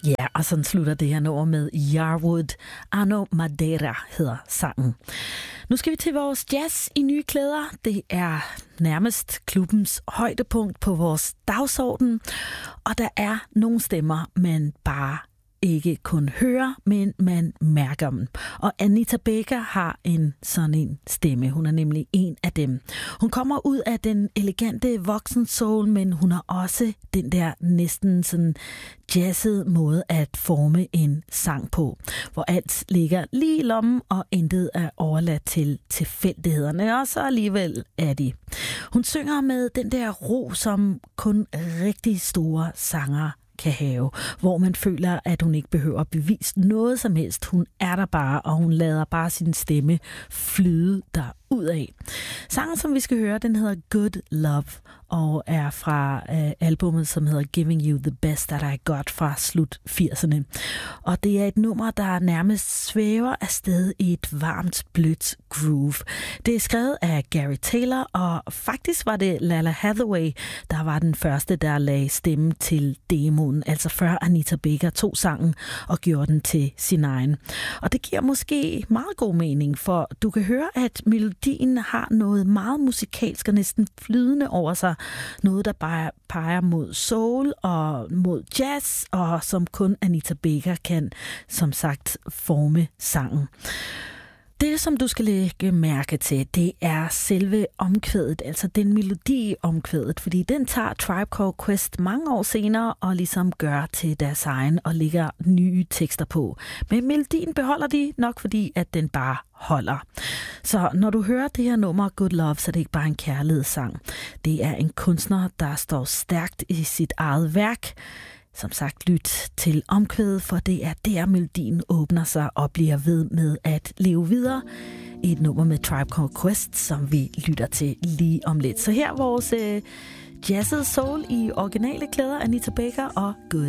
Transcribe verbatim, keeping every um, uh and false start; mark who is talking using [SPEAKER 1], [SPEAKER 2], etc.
[SPEAKER 1] Ja, og sådan slutter det her nummer med Yarwood. Ano Madeira hedder sangen. Nu skal vi til vores jazz i nye klæder. Det er nærmest klubbens højdepunkt på vores dagsorden. Og der er nogle stemmer, man bare ikke kun hører, men man mærker dem. Og Anita Baker har en sådan en stemme. Hun er nemlig en af dem. Hun kommer ud af den elegante voksen soul, men hun har også den der næsten sådan jazzede måde at forme en sang på, hvor alt ligger lige i lommen, og intet er overladt til tilfældighederne, og så alligevel er de. Hun synger med den der ro, som kun rigtig store sanger kan have, hvor man føler, at hun ikke behøver at bevise noget som helst. Hun er der bare, og hun lader bare sin stemme flyde derudad. Sangen, som vi skal høre, den hedder Good Love, og er fra øh, albumet, som hedder Giving You the Best That I Got fra slut firserne. Og det er et nummer, der nærmest svæver afsted i et varmt, blødt groove. Det er skrevet af Gary Taylor, og faktisk var det Lala Hathaway, der var den første, der lagde stemme til demoen, altså før Anita Baker tog sangen og gjorde den til sin egen. Og det giver måske meget god mening, for du kan høre, at melodien har noget meget musikalsk og næsten flydende over sig. Noget, der bare peger mod soul og mod jazz, og som kun Anita Baker kan, som sagt, forme sangen. Det, som du skal lægge mærke til, det er selve omkvædet, altså den melodi i omkvædet, fordi den tager Tribe Called Quest mange år senere og ligesom gør til deres egen og lægger nye tekster på. Men melodien beholder de nok, fordi at den bare holder. Så når du hører det her nummer Good Love, så er det ikke bare en kærlighedssang. Det er en kunstner, der står stærkt i sit eget værk. Som sagt, lyt til omkvædet, for det er der melodien åbner sig og bliver ved med at leve videre. Et nummer med Tribe Called Quest, som vi lytter til lige om lidt. Så her vores øh, jazzede soul i originale klæder, Anita Baker og Good